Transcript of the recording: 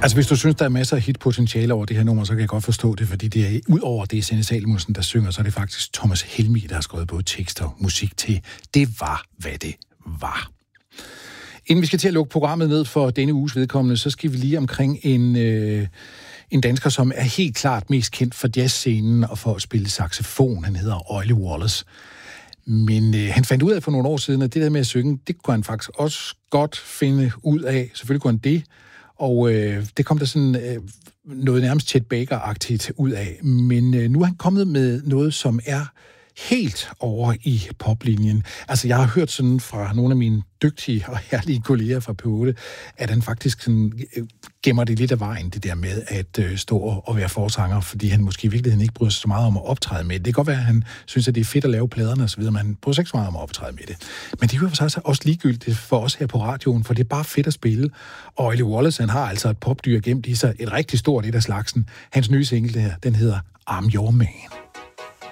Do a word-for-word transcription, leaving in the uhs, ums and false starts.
Altså, hvis du synes, der er masser af hitpotentiale over det her nummer, så kan jeg godt forstå det, fordi det er ud over det, Sanne Salomonsen, der synger, så er det faktisk Thomas Helmig, der har skrevet både tekst og musik til Det var, hvad det var. Inden vi skal til at lukke programmet ned for denne uges vedkommende, så skal vi lige omkring en, øh, en dansker, som er helt klart mest kendt for jazzscenen og for at spille saxofon. Han hedder Oily Wallace. Men øh, han fandt ud af for nogle år siden, at det der med at synge, det kunne han faktisk også godt finde ud af. Selvfølgelig kunne han det. Og øh, det kom der sådan øh, noget nærmest Chet Baker-agtigt ud af. Men øh, nu er han kommet med noget, som er helt over i poplinjen. Altså, jeg har hørt sådan fra nogle af mine dygtige og herlige kolleger fra P otte, at han faktisk sådan, øh, gemmer det lidt af vejen, det der med at øh, stå og, og være forsanger, fordi han måske i virkeligheden ikke bryder sig så meget om at optræde med det. Det kan godt være, at han synes, at det er fedt at lave pladerne og så videre, men han bryder sig ikke så meget om at optræde med det. Men det er jo så også ligegyldigt for os her på radioen, for det er bare fedt at spille. Og Oily Wallace, han har altså et popdyr gemt i sig, et rigtig stort et af slagsen. Hans nye single, der, den hedder I'm Your Man.